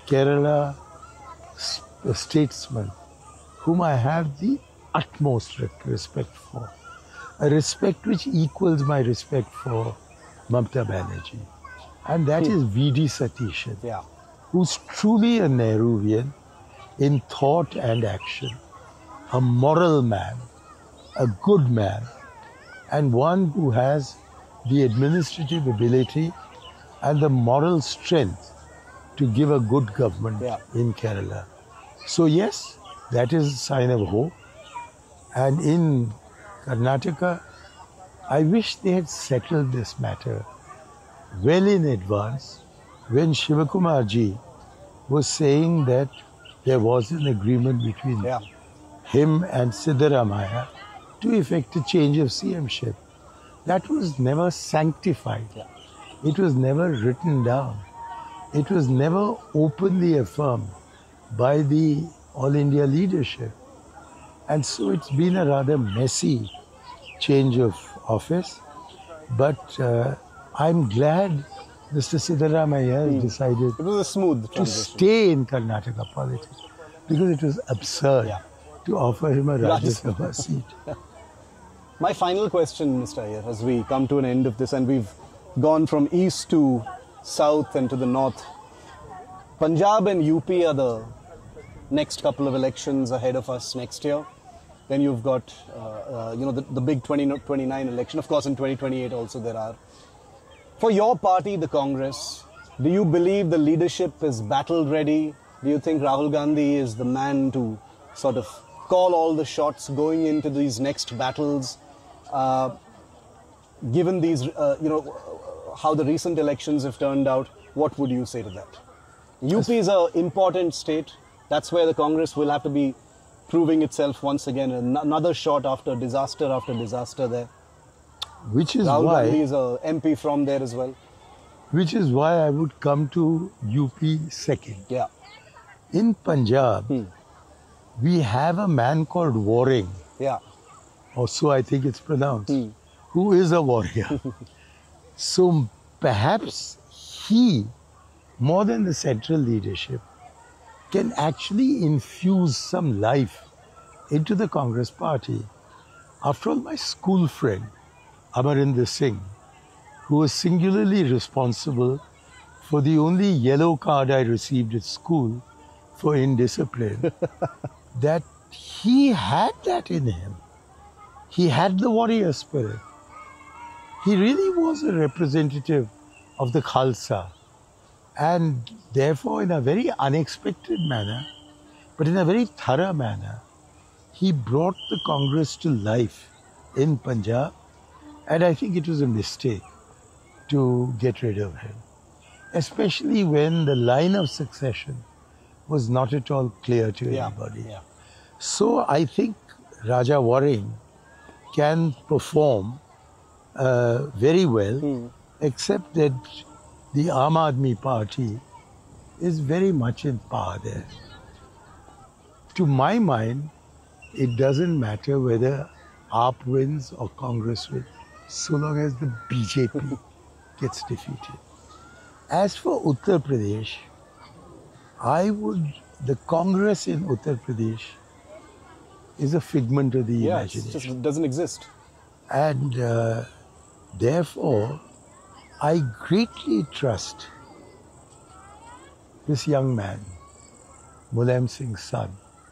Kerala statesman whom I have the utmost respect for. A respect which equals my respect for Mamata Banerjee. And that is V.D. Satishan, who's truly a Nehruvian in thought and action, a moral man, a good man, and one who has the administrative ability and the moral strength to give a good government in Kerala. So yes, that is a sign of hope. And in Karnataka, I wish they had settled this matter well in advance when Shivakumarji was saying that there was an agreement between him and Siddaramaiah to effect a change of CM-ship. That was never sanctified. It was never written down. It was never openly affirmed by the All India leadership. And so it's been a rather messy change of office. But I'm glad Mr. Siddaramaiah decided it was a smooth to stay in Karnataka politics because it was absurd to offer him a Rajya Sabha seat. My final question, Mr. Iyer, as we come to an end of this and we've gone from east to south and to the north. Punjab and UP are the next couple of elections ahead of us next year. Then you've got, the big 2029 election. Of course, in 2028 also there are. For your party, the Congress, do you believe the leadership is battle ready? Do you think Rahul Gandhi is the man to sort of call all the shots going into these next battles? Given these, how the recent elections have turned out, what would you say to that? UP is an important state. That's where the Congress will have to be proving itself once again. Another shot after disaster there. Which is Rahul why Gandhi is a MP from there as well. Which is why I would come to UP second. Yeah. In Punjab, we have a man called Waring. Yeah. Or so I think it's pronounced. Who is a warrior. So perhaps he, more than the central leadership, can actually infuse some life into the Congress party. After all, my school friend, Amarinder Singh, who was singularly responsible for the only yellow card I received at school for indiscipline, that he had that in him. He had the warrior spirit. He really was a representative of the Khalsa. And therefore, in a very unexpected manner, but in a very thorough manner, he brought the Congress to life in Punjab. And I think it was a mistake to get rid of him, especially when the line of succession was not at all clear to anybody. So I think Raja Waring can perform very well, except that the Aam Aadmi Party is very much in power there. To my mind, it doesn't matter whether AAP wins or Congress wins, so long as the BJP gets defeated. As for Uttar Pradesh, the Congress in Uttar Pradesh is a figment of the imagination. It just doesn't exist. And therefore, I greatly trust this young man, Mulayam Singh's son,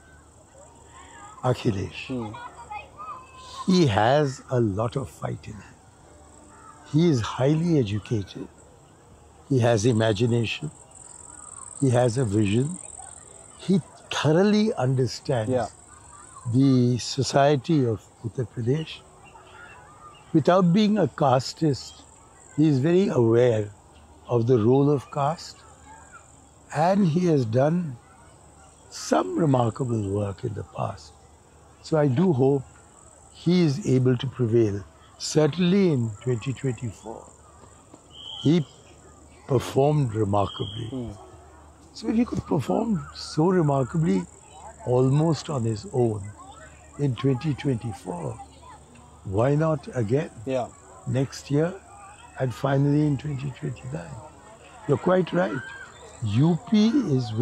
Akhilesh. He has a lot of fight in him. He is highly educated. He has imagination. He has a vision. He thoroughly understands the society of Uttar Pradesh. Without being a casteist, he is very aware of the role of caste, and he has done some remarkable work in the past. So I do hope he is able to prevail. Certainly in 2024, he performed remarkably. So if he could perform so remarkably almost on his own in 2024, why not again next year and finally in 2029? You're quite right. UP is